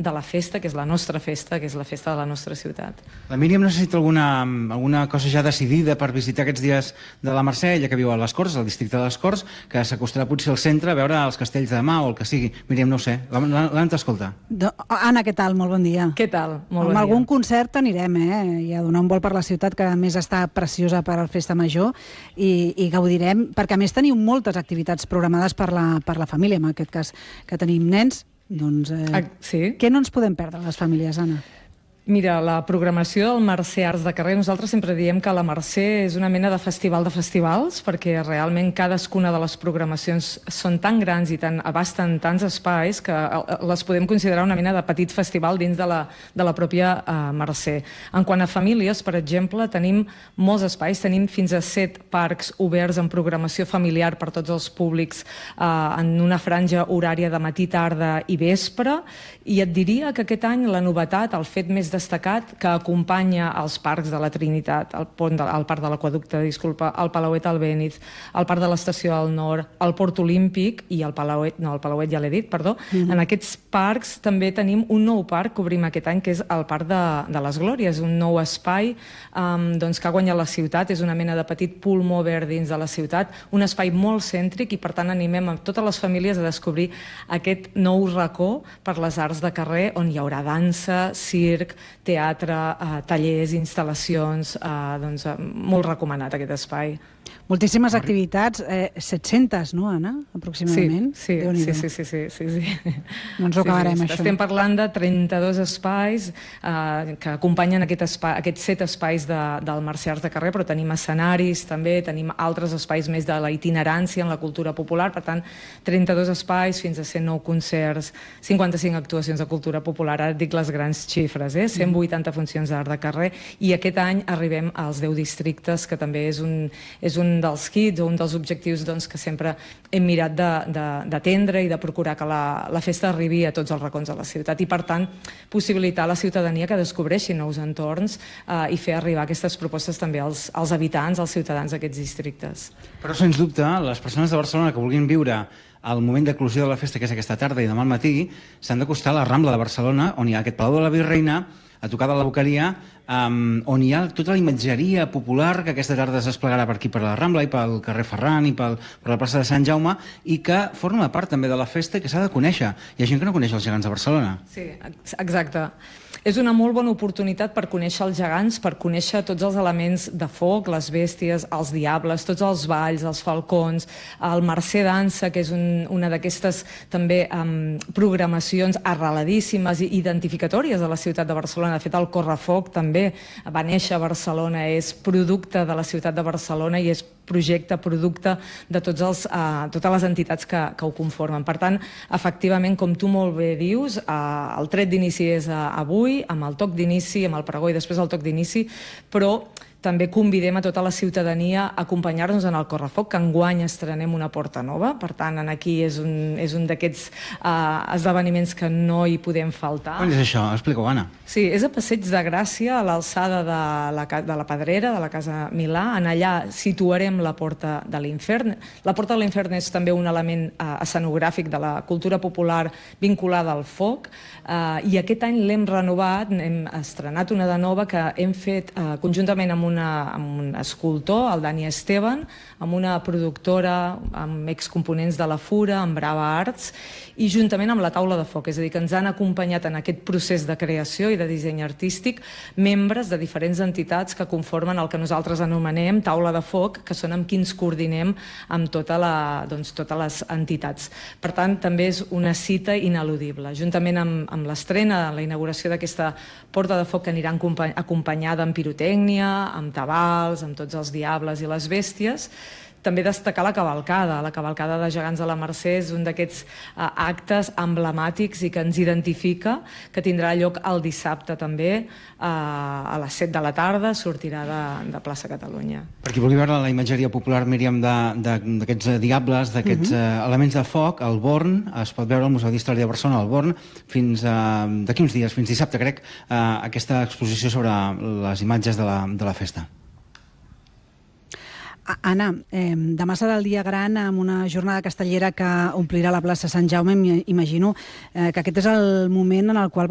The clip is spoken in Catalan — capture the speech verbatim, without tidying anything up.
de la festa, que és la nostra festa, que és la festa de la nostra ciutat. La Míriam necessita alguna, alguna cosa ja decidida per visitar aquests dies de la Mercè, ella que viu a les Corts, al districte de les Corts, que s'acostarà potser al centre a veure els castells de demà o el que sigui. Míriam, no ho sé. L'han d'escoltar. Anna, què tal? Molt bon dia. Què tal? Molt bon Amb dia. algun concert anirem, eh? I a donar un vol per la ciutat, que a més està preciosa per al Festa Major, i, i gaudirem, perquè a més teniu moltes activitats programades per la, per la família, en aquest cas que tenim nens. Doncs, eh, Ah, sí? què no ens podem perdre, les famílies, Anna? Mira, la programació del Mercè Arts de Carrer, nosaltres sempre diem que la Mercè és una mena de festival de festivals, perquè realment cadascuna de les programacions són tan grans i tan, abasten tants espais que les podem considerar una mena de petit festival dins de la, de la pròpia uh, Mercè. En quant a famílies, per exemple, tenim molts espais, tenim fins a set parcs oberts en programació familiar per tots els públics uh, en una franja horària de matí, tarda i vespre, i et diria que aquest any la novetat, el fet més destacat, que acompanya els parcs de la Trinitat, el, pont de, el parc de l'Aqüeducte, disculpa, el Palauet Albéniz, el parc de l'Estació del Nord, el Port Olímpic i el Palauet, no, el Palauet ja l'he dit, perdó. Mm-hmm. En aquests parcs també tenim un nou parc que obrim aquest any, que és el Parc de, de les Glòries, un nou espai um, doncs, que ha guanyat la ciutat, és una mena de petit pulmó verd dins de la ciutat, un espai molt cèntric i per tant animem a totes les famílies a descobrir aquest nou racó per les arts de carrer on hi haurà dansa, circ, teatre, eh, tallers, instal·lacions, eh, doncs, eh, molt recomanat aquest espai. Moltíssimes activitats, eh, set-centes, no, Anna, aproximadament? Sí, sí, sí, sí, sí, sí, sí, sí. No ens ho acabarem, sí, sí. això. Estem parlant de trenta-dos espais eh, que acompanyen aquest espai, aquests set espais de, del Mercè Arts de Carrer, però tenim escenaris també, tenim altres espais més de la itinerància en la cultura popular, per tant, trenta-dos espais, fins a cent nou concerts, cinquanta-cinc actuacions de cultura popular, ara et dic les grans xifres, eh? cent vuitanta funcions d'art de carrer, i aquest any arribem als deu districtes, que també és un, és un dels hits o un dels objectius doncs, que sempre hem mirat d'atendre i de procurar que la, la festa arribi a tots els racons de la ciutat i, per tant, possibilitar a la ciutadania que descobreixi nous entorns eh, i fer arribar aquestes propostes també als, als habitants, als ciutadans d'aquests districtes. Però, sens dubte, les persones de Barcelona que vulguin viure el moment d'eclosió de la festa, que és aquesta tarda i demà al matí, s'han d'acostar a la Rambla de Barcelona, on hi ha aquest Palau de la Virreina, a tocar de la Boqueria, um, on hi ha tota la imatgeria popular que aquesta tarda es desplegarà per aquí, per la Rambla i pel carrer Ferran i pel, per la plaça de Sant Jaume, i que forma part també de la festa i que s'ha de conèixer. Hi ha gent que no coneix els gegants de Barcelona. Sí, exacte. És una molt bona oportunitat per conèixer els gegants, per conèixer tots els elements de foc, les bèsties, els diables, tots els balls, els falcons, el Mercè Dansa, que és un, una d'aquestes també um, programacions arreladíssimes i identificatòries de la ciutat de Barcelona. De fet, el Correfoc també va néixer a Barcelona, és producte de la ciutat de Barcelona i és projecte, producte de tots els, uh, totes les entitats que, que ho conformen. Per tant, efectivament, com tu molt bé dius, uh, el tret d'inici és uh, avui, amb el toc d'inici, amb el pregó i després el toc d'inici, però també convidem a tota la ciutadania a acompanyar-nos en el Correfoc, que enguany estrenem una porta nova, per tant, aquí és un, és un d'aquests uh, esdeveniments que no hi podem faltar. On és això? Explica-ho, Anna. Sí, és a Passeig de Gràcia, a l'alçada de, la, de la Pedrera, de la Casa Milà. En allà situarem la Porta de l'Infern. La Porta de l'Infern és també un element uh, escenogràfic de la cultura popular vinculada al foc, uh, i aquest any l'hem renovat, hem estrenat una de nova que hem fet uh, conjuntament amb Una, amb un escultor, el Dani Esteban, amb una productora, amb excomponents de la Fura, amb Brava Arts, i juntament amb la Taula de Foc, és a dir, que ens han acompanyat en aquest procés de creació i de disseny artístic membres de diferents entitats que conformen el que nosaltres anomenem Taula de Foc, que són amb qui ens coordinem amb tota la, doncs, totes les entitats. Per tant, també és una cita ineludible. Juntament amb, amb l'estrena, la inauguració d'aquesta Porta de Foc, que anirà acompanyada amb pirotècnia, amb tabals, amb tots els diables i les bèsties. També destacar la cavalcada. La cavalcada de gegants de la Mercè és un d'aquests uh, actes emblemàtics i que ens identifica, que tindrà lloc el dissabte també, uh, a les set de la tarda, sortirà de, de Plaça Catalunya. Per qui vulgui veure la imatgeria popular, Míriam, d'aquests diables, d'aquests uh, elements de foc, al Born, es pot veure al Museu d'Història de Barcelona, al Born, fins uh, d'aquí uns dies, fins dissabte, crec, uh, aquesta exposició sobre les imatges de la, de la festa. Anna, eh, demà serà el dia gran amb una jornada castellera que omplirà la plaça Sant Jaume. Imagino eh, que aquest és el moment en el qual